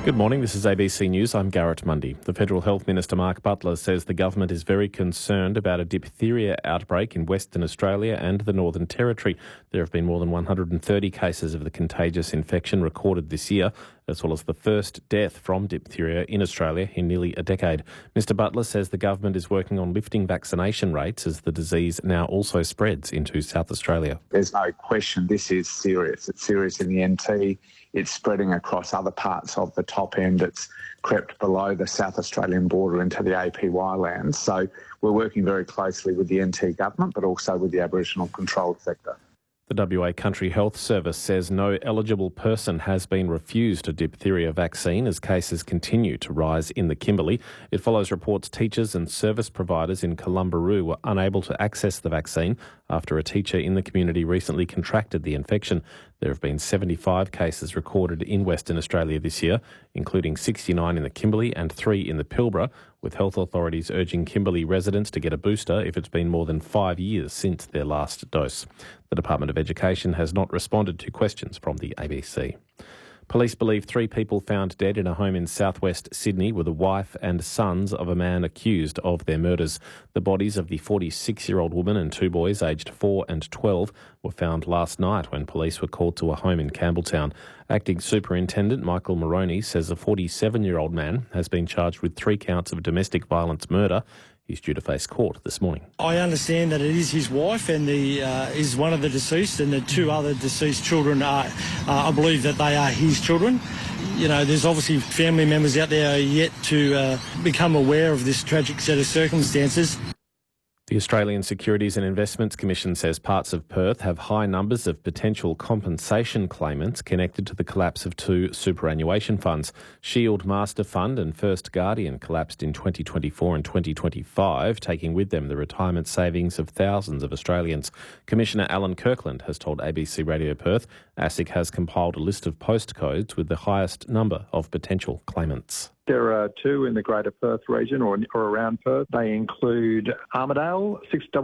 Good morning, this is ABC News. I'm Garrett Mundy. The Federal Health Minister Mark Butler says the government is very concerned about a diphtheria outbreak in Western Australia and the Northern Territory. There have been more than 130 cases of the contagious infection recorded this year, as well as the first death from diphtheria in Australia in nearly a decade. Mr Butler says the government is working on lifting vaccination rates as the disease now also spreads into South Australia. There's no question this is serious. It's serious in the NT. It's spreading across other parts of the top end. It's crept below the South Australian border into the APY lands. So we're working very closely with the NT government, but also with the Aboriginal controlled sector. The WA Country Health Service says no eligible person has been refused a diphtheria vaccine as cases continue to rise in the Kimberley. It follows reports teachers and service providers in Columbaroo were unable to access the vaccine after a teacher in the community recently contracted the infection. There have been 75 cases recorded in Western Australia this year, including 69 in the Kimberley and 3 in the Pilbara, with health authorities urging Kimberley residents to get a booster if it's been more than 5 years since their last dose. The Department of Education has not responded to questions from the ABC. Police believe 3 people found dead in a home in southwest Sydney were the wife and sons of a man accused of their murders. The bodies of the 46-year-old woman and 2 boys aged 4 and 12 were found last night when police were called to a home in Campbelltown. Acting Superintendent Michael Moroney says a 47-year-old man has been charged with 3 counts of domestic violence murder. He's due to face court this morning. I understand that it is his wife and is one of the deceased, and the 2 other deceased children are, I believe that they are his children. You know, there's obviously family members out there yet to become aware of this tragic set of circumstances. The Australian Securities and Investments Commission says parts of Perth have high numbers of potential compensation claimants connected to the collapse of 2 superannuation funds. Shield Master Fund and First Guardian collapsed in 2024 and 2025, taking with them the retirement savings of thousands of Australians. Commissioner Alan Kirkland has told ABC Radio Perth ASIC has compiled a list of postcodes with the highest number of potential claimants. There are 2 in the Greater Perth region or around Perth. They include Armidale,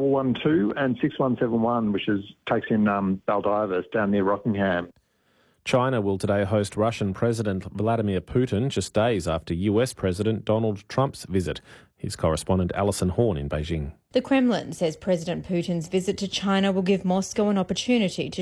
6112 and 6171, which takes in Baldivis down near Rockingham. China will today host Russian President Vladimir Putin just days after US President Donald Trump's visit. His correspondent Alison Horn in Beijing. The Kremlin says President Putin's visit to China will give Moscow an opportunity to